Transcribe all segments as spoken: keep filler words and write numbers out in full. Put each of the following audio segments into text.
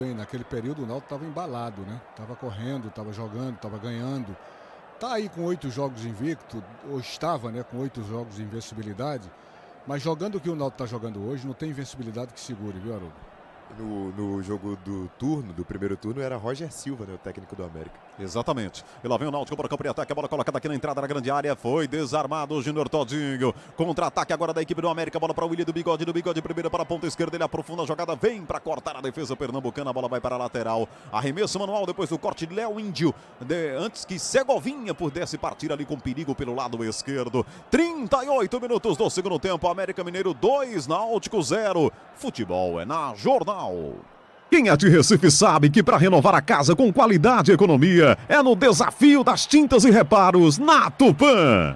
Naquele período o Náutico estava embalado, né? Estava correndo, estava jogando, estava ganhando. Está aí com oito jogos invicto, ou estava, né, com oito jogos de invencibilidade, mas jogando o que o Náutico está jogando hoje, não tem invencibilidade que segure, viu, Haroldo? No, no jogo do turno, do primeiro turno, era Roger Silva, né, o técnico do América. Exatamente. E lá vem o Náutico para o campo de ataque. A bola colocada aqui na entrada da grande área. Foi desarmado o Júnior Todinho. Contra-ataque agora da equipe do América. Bola para o William do Bigode. Do Bigode primeira para a ponta esquerda. Ele aprofunda a jogada. Vem para cortar a defesa pernambucana. A bola vai para a lateral. Arremesso manual depois do corte de Léo Índio. De, antes que Segovinha pudesse partir ali com perigo pelo lado esquerdo. trinta e oito minutos do segundo tempo. América Mineiro dois, Náutico zero. Futebol é na Jornal. Quem é de Recife sabe que para renovar a casa com qualidade e economia é no Desafio das Tintas e Reparos na Tupã.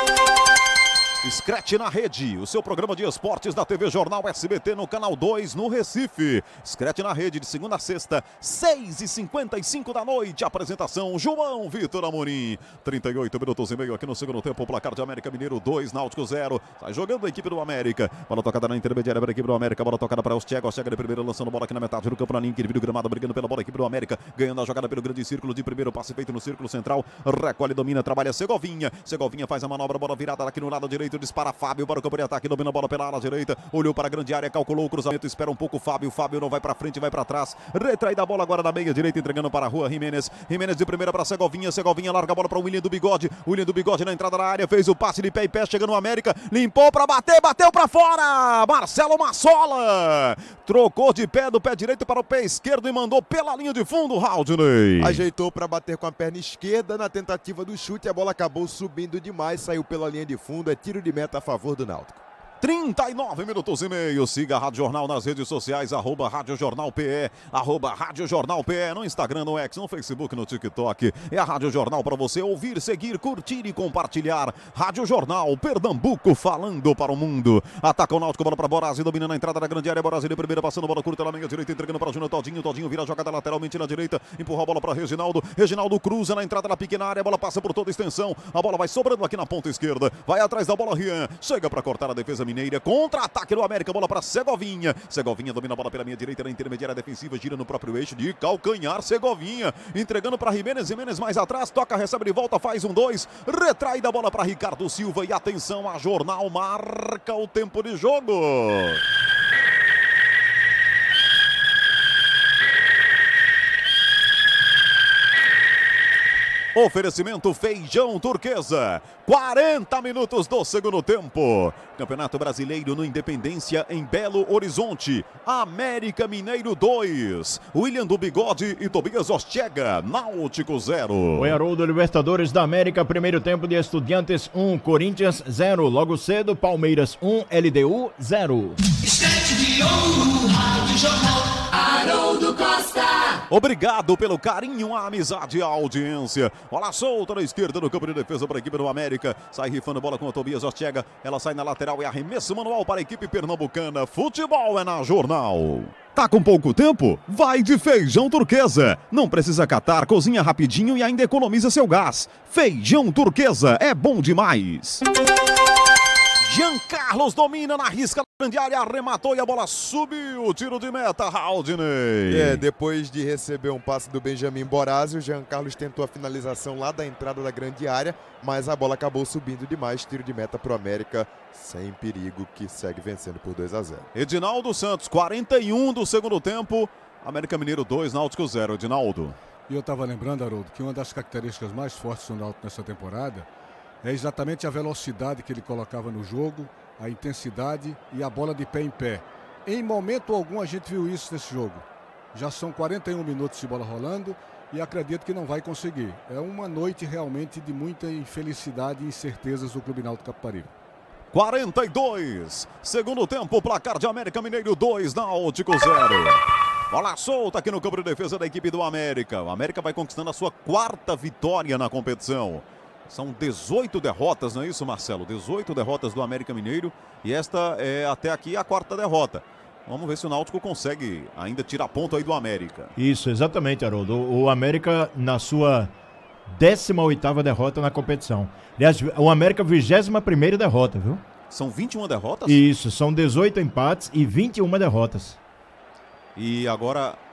Scratch na Rede, o seu programa de esportes da T V Jornal S B T no canal dois no Recife. Scratch na Rede de segunda a sexta, seis e cinquenta e cinco da noite. Apresentação João Vitor Amorim. trinta e oito minutos e meio aqui no segundo tempo. O placar de América Mineiro dois, Náutico zero. Sai jogando a equipe do América. Bola tocada na intermediária para a equipe do América. Bola tocada para o Ostiega. Ostiega de primeiro lançando bola aqui na metade do campo na linha. Divide o gramado brigando pela bola. A equipe do América ganhando a jogada pelo grande círculo de primeiro. Passe feito no círculo central. Recolhe, domina, trabalha Segovinha. Segovinha faz a manobra. Bola virada aqui no lado direito. Dispara Fábio para o campo de ataque, domina a bola pela ala direita, olhou para a grande área, calculou o cruzamento, espera um pouco o Fábio, Fábio não vai para frente, vai para trás, retrai da bola agora na meia direita, entregando para a rua Jimenez, Jimenez de primeira para Segovinha, Segovinha larga a bola para o William do Bigode, William do Bigode na entrada da área, fez o passe de pé e pé, chegando no América, limpou para bater, bateu para fora, Marcelo Massola, trocou de pé do pé direito para o pé esquerdo e mandou pela linha de fundo, Haldney. Ajeitou para bater com a perna esquerda na tentativa do chute, a bola acabou subindo demais, saiu pela linha de fundo, é tiro de meta a favor do Náutico. trinta e nove minutos e meio. Siga a Rádio Jornal nas redes sociais, arroba Rádio Jornal P E, arroba Rádio Jornal P E, no Instagram, no X, no Facebook, no TikTok. É a Rádio Jornal para você ouvir, seguir, curtir e compartilhar. Rádio Jornal, Pernambuco falando para o mundo. Ataca o Náutico, bola para Borazzi, domina na entrada da grande área. Borazzi de primeira, passando bola curta na meia direita, entregando para Júnior Todinho. Todinho vira a jogada lateralmente na direita, empurra a bola para Reginaldo. Reginaldo cruza na entrada da pequena área, a bola passa por toda a extensão. A bola vai sobrando aqui na ponta esquerda, vai atrás da bola Rian, chega para cortar a defesa mineira. Contra-ataque do América, bola para Segovinha. Segovinha domina a bola pela minha direita na intermediária defensiva, gira no próprio eixo de calcanhar. Segovinha entregando para Jimenez, Jimenez mais atrás, toca, recebe de volta, faz um dois, retrai da bola para Ricardo Silva e atenção, a Jornal marca o tempo de jogo. Oferecimento Feijão Turquesa, quarenta minutos do segundo tempo. Campeonato Brasileiro no Independência em Belo Horizonte. América Mineiro dois, William do Bigode e Tobias Ostiega, Náutico zero. O Haroldo, Libertadores da América, primeiro tempo de Estudiantes um, Corinthians zero. Logo cedo, Palmeiras um, L D U zero. Estante de ouro, Rádio Jornal, Haroldo Costa. Obrigado pelo carinho, a amizade e a audiência. Bola solta na esquerda no campo de defesa para a equipe do América. Sai rifando bola com o Tobias Ostiega. Ela sai na lateral e arremesso manual para a equipe pernambucana. Futebol é na Jornal. Tá com pouco tempo? Vai de Feijão Turquesa. Não precisa catar, cozinha rapidinho e ainda economiza seu gás. Feijão Turquesa é bom demais. Jean Carlos domina na risca da grande área, arrematou e a bola subiu. Tiro de meta, Haldney. É, depois de receber um passe do Benjamin Borazzi, o Jean Carlos tentou a finalização lá da entrada da grande área, mas a bola acabou subindo demais. Tiro de meta para o América, sem perigo, que segue vencendo por dois a zero. Edinaldo Santos, quarenta e um do segundo tempo. América Mineiro dois, Náutico zero. Edinaldo. E eu estava lembrando, Haroldo, que uma das características mais fortes do Náutico nessa temporada é exatamente a velocidade que ele colocava no jogo, a intensidade e a bola de pé em pé. Em momento algum a gente viu isso nesse jogo. Já são quarenta e um minutos de bola rolando e acredito que não vai conseguir. É uma noite realmente de muita infelicidade e incertezas do Clube Náutico Capibaribe. quarenta e dois, segundo tempo, placar de América Mineiro dois, Náutico zero. Bola solta aqui no campo de defesa da equipe do América. O América vai conquistando a sua quarta vitória na competição. São dezoito derrotas, não é isso, Marcelo? dezoito derrotas do América Mineiro e esta é até aqui a quarta derrota. Vamos ver se o Náutico consegue ainda tirar ponto aí do América. Isso, exatamente, Haroldo. O América na sua décima oitava derrota na competição. Aliás, o América vigésima primeira derrota, viu? São vinte e uma derrotas? Isso, são dezoito empates e vinte e uma derrotas. E agora